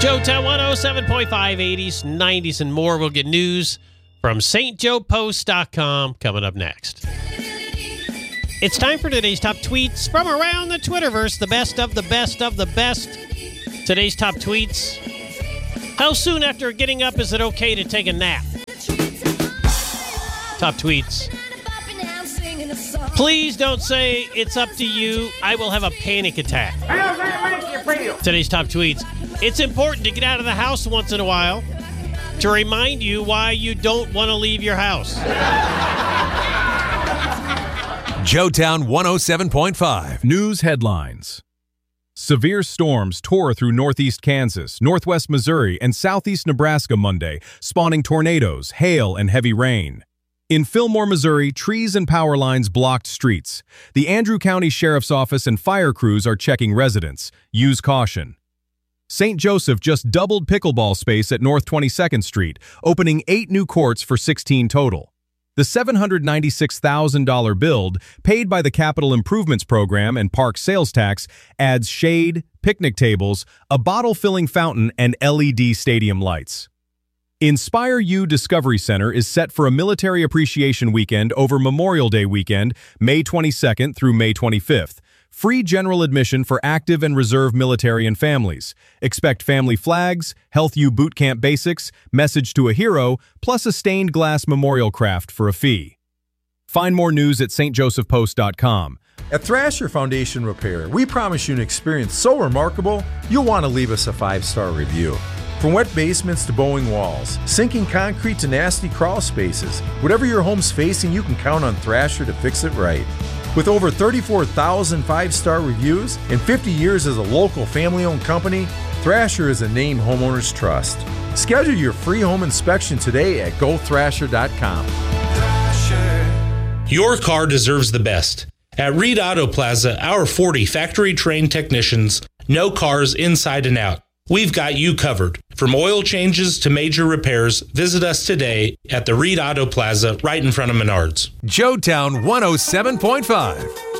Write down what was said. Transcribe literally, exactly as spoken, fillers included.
Joetown one oh seven point five, eighties, nineties, and more. We'll get news from St Joe Post dot com coming up next. It's time for today's top tweets from around the Twitterverse. The best of the best of the best. Today's top tweets. How soon after getting up is it okay to take a nap? Top tweets. Please don't say it's up to you. I will have a panic attack. How does that make you feel? Today's top tweets. It's important to get out of the house once in a while to remind you why you don't want to leave your house. Joetown one oh seven point five. News headlines. Severe storms tore through northeast Kansas, northwest Missouri, and southeast Nebraska Monday, spawning tornadoes, hail, and heavy rain. In Fillmore, Missouri, trees and power lines blocked streets. The Andrew County Sheriff's Office and fire crews are checking residents. Use caution. Saint Joseph just doubled pickleball space at North twenty-second Street, opening eight new courts for sixteen total. The seven hundred ninety-six thousand dollars build, paid by the Capital Improvements Program and Park Sales Tax, adds shade, picnic tables, a bottle-filling fountain, and L E D stadium lights. Inspire U Discovery Center is set for a Military Appreciation Weekend over Memorial Day weekend, May twenty-second through May twenty-fifth. Free general admission for active and reserve military and families. Expect family flags, Health U boot camp basics, message to a hero, plus a stained glass memorial craft for a fee. Find more news at st joseph post dot com. At Thrasher Foundation Repair, we promise you an experience so remarkable, you'll want to leave us a five-star review. From wet basements to bowing walls, sinking concrete to nasty crawl spaces, whatever your home's facing, you can count on Thrasher to fix it right. With over thirty-four thousand five-star reviews and fifty years as a local family-owned company, Thrasher is a name homeowners trust. Schedule your free home inspection today at go thrasher dot com. Your car deserves the best. At Reed Auto Plaza, our forty factory-trained technicians know cars inside and out. We've got you covered. From oil changes to major repairs, visit us today at the Reed Auto Plaza right in front of Menards. Joetown one oh seven point five.